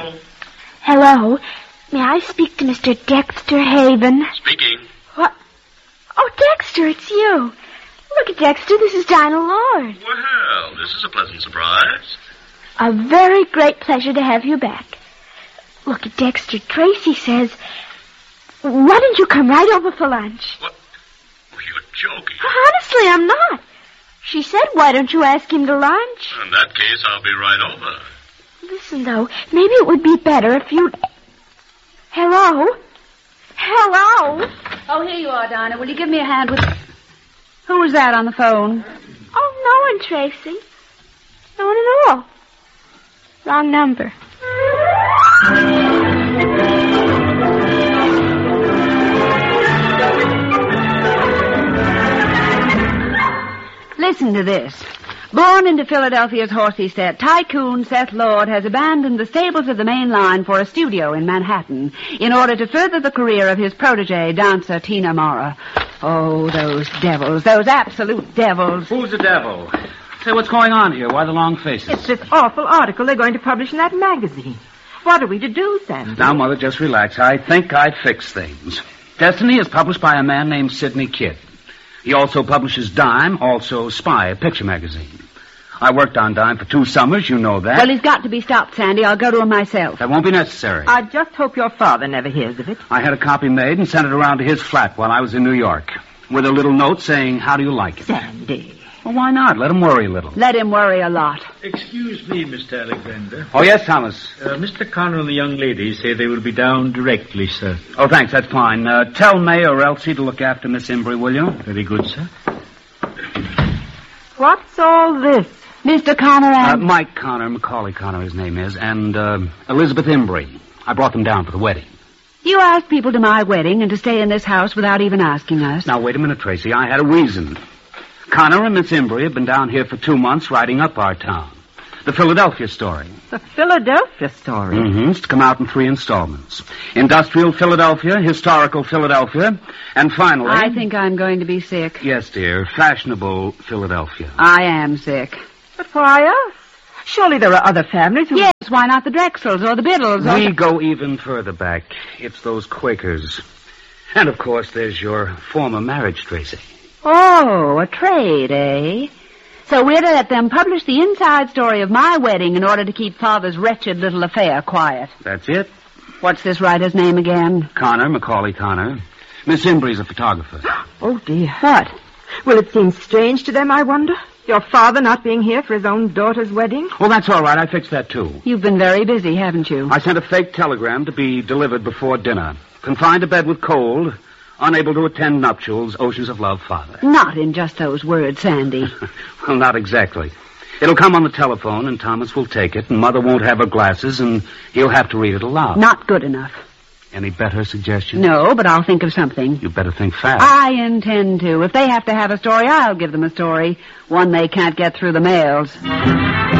Hello? Hello. May I speak to Mr. Dexter Haven? Speaking. What? Oh, Dexter, it's you. Look at Dexter. This is Dinah Lord. Well, this is a pleasant surprise. A very great pleasure to have you back. Look at Dexter. Tracy says, why don't you come right over for lunch? What? Oh, you're joking. Honestly, I'm not. She said, why don't you ask him to lunch? In that case, I'll be right over. Listen, though, maybe it would be better if you'd... Hello? Hello? Oh, here you are, Dinah. Will you give me a hand with... Who was that on the phone? Oh, no one, Tracy. No one at all. Wrong number. Listen to this. Born into Philadelphia's horsey set, tycoon Seth Lord has abandoned the stables of the main line for a studio in Manhattan in order to further the career of his protege, dancer Tina Mara. Oh, those devils, those absolute devils. Who's the devil? Say, what's going on here? Why the long faces? It's this awful article they're going to publish in that magazine. What are we to do, Sandy? Now, Mother, just relax. I think I fixed things. Destiny is published by a man named Sidney Kidd. He also publishes Dime, also Spy, a picture magazine. I worked on Dime for 2 summers, you know that. Well, he's got to be stopped, Sandy. I'll go to him myself. That won't be necessary. I just hope your father never hears of it. I had a copy made and sent it around to his flat while I was in New York, with a little note saying, how do you like it? Sandy. Well, why not? Let him worry a little. Let him worry a lot. Excuse me, Mr. Alexander. Oh, yes, Thomas. Mr. Connor and the young lady say they will be down directly, sir. Oh, thanks, that's fine. Tell May or Elsie to look after Miss Embry, will you? Very good, sir. What's all this? Mr. Connor and... Mike Connor, Macaulay Connor, his name is, and Elizabeth Embry. I brought them down for the wedding. You asked people to my wedding and to stay in this house without even asking us. Now, wait a minute, Tracy. I had a reason. Connor and Miss Embry have been down here for 2 months writing up our town. The Philadelphia story. The Philadelphia story? Mm-hmm. It's to come out in 3 installments. Industrial Philadelphia, Historical Philadelphia, and finally... I think I'm going to be sick. Yes, dear. Fashionable Philadelphia. I am sick. But why us? Surely there are other families who... Yes, why not the Drexels or the Biddles or... We go even further back. It's those Quakers. And, of course, there's your former marriage, Tracy. Oh, a trade, eh? So we're to let them publish the inside story of my wedding in order to keep Father's wretched little affair quiet. That's it. What's this writer's name again? Connor, Macaulay Connor. Miss Embry's a photographer. Oh, dear. What? Will it seem strange to them, I wonder? Your father not being here for his own daughter's wedding? Well, that's all right. I fixed that, too. You've been very busy, haven't you? I sent a fake telegram to be delivered before dinner. Confined to bed with cold, unable to attend nuptials, Oceans of Love, Father. Not in just those words, Sandy. Well, not exactly. It'll come on the telephone, and Thomas will take it, and Mother won't have her glasses, and he'll have to read it aloud. Not good enough. Any better suggestions? No, but I'll think of something. You better think fast. I intend to. If they have to have a story, I'll give them a story. One they can't get through the mails.